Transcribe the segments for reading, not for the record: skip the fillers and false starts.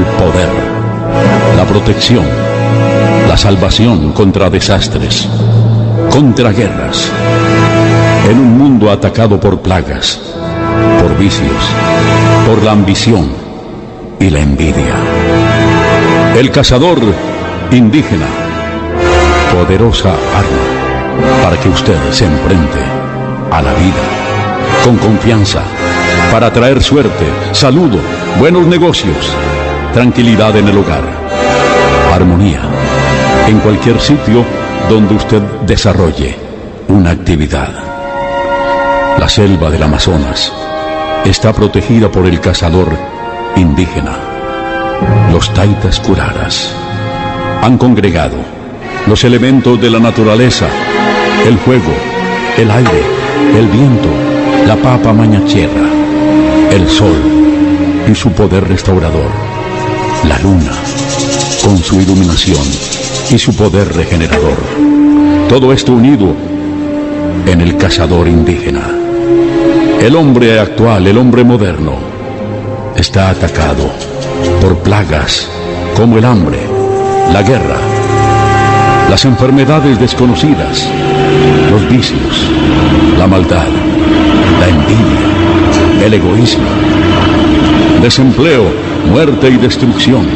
poder, la protección, la salvación contra desastres, contra guerras, en un mundo atacado por plagas, por vicios, por la ambición y la envidia. El cazador indígena, poderosa arma para que usted se enfrente a la vida con confianza, para traer suerte, salud, buenos negocios, tranquilidad en el hogar, armonía en cualquier sitio donde usted desarrolle una actividad. La selva del Amazonas está protegida por el cazador indígena. Los taitas curaras han congregado los elementos de la naturaleza, el fuego, el aire, el viento, la papa mañachierra, el sol y su poder restaurador, la luna con su iluminación y su poder regenerador. Todo esto unido en el cazador indígena. El hombre actual, el hombre moderno, está atacado por plagas como el hambre, la guerra, las enfermedades desconocidas, los vicios, la maldad, la envidia, el egoísmo, desempleo, muerte y destrucción.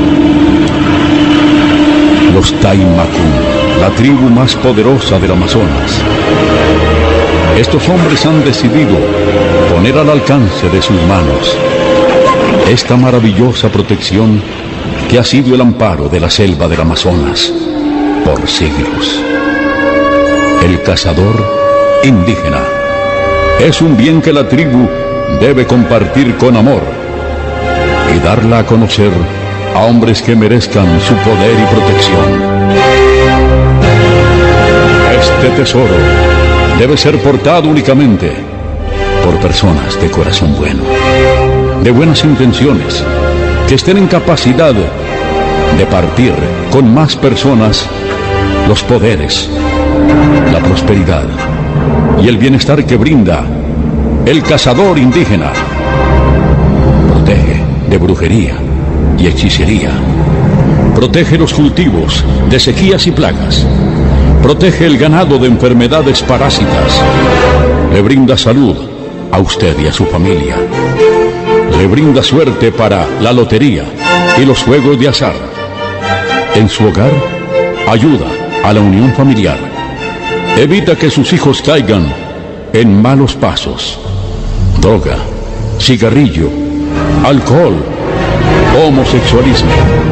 Los Taimakún, la tribu más poderosa del Amazonas. Estos hombres han decidido poner al alcance de sus manos esta maravillosa protección que ha sido el amparo de la selva del Amazonas por siglos. El cazador indígena es un bien que la tribu debe compartir con amor y darla a conocer a hombres que merezcan su poder y protección. Este tesoro debe ser portado únicamente por personas de corazón bueno, de buenas intenciones, que estén en capacidad de partir con más personas los poderes, la prosperidad y el bienestar que brinda el cazador indígena. Protege de brujería y hechicería, protege los cultivos de sequías y plagas, protege el ganado de enfermedades parásitas, le brinda salud a usted y a su familia, le brinda suerte para la lotería y los juegos de azar. En su hogar, ayuda a la unión familiar, evita que sus hijos caigan en malos pasos, droga, cigarrillo, alcohol, homosexualismo.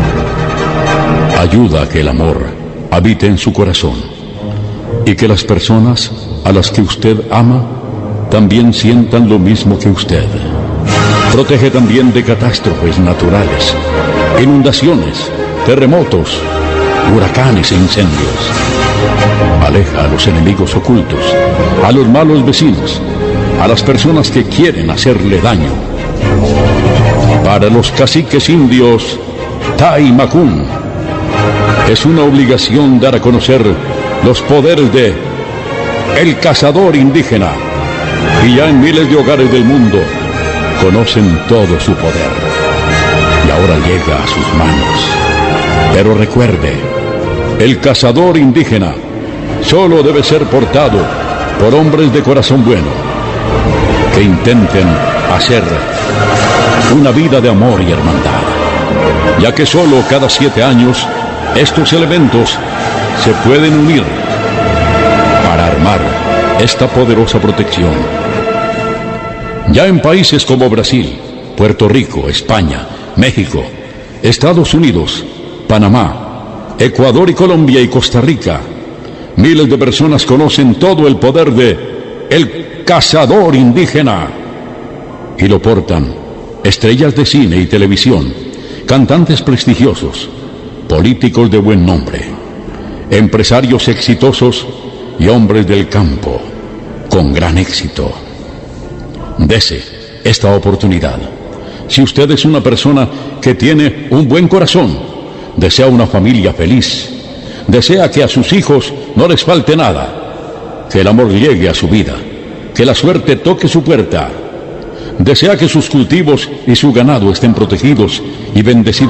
Ayuda a que el amor habite en su corazón y que las personas a las que usted ama también sientan lo mismo que usted. Protege también de catástrofes naturales, inundaciones, terremotos, huracanes e incendios. Aleja a los enemigos ocultos, a los malos vecinos, a las personas que quieren hacerle daño. Para los caciques indios Taimakún es una obligación dar a conocer los poderes de el cazador indígena, y ya en miles de hogares del mundo conocen todo su poder y ahora llega a sus manos. Pero recuerde, el cazador indígena solo debe ser portado por hombres de corazón bueno que intenten hacer una vida de amor y hermandad, ya que solo cada 7 años estos elementos se pueden unir para armar esta poderosa protección. Ya en países como Brasil, Puerto Rico, España, México, Estados Unidos, Panamá, Ecuador y Colombia y Costa Rica, miles de personas conocen todo el poder de el cazador indígena y lo portan estrellas de cine y televisión, cantantes prestigiosos, políticos de buen nombre, empresarios exitosos y hombres del campo con gran éxito. Dese esta oportunidad. Si usted es una persona que tiene un buen corazón, desea una familia feliz, desea que a sus hijos no les falte nada, que el amor llegue a su vida, que la suerte toque su puerta, desea que sus cultivos y su ganado estén protegidos y bendecidos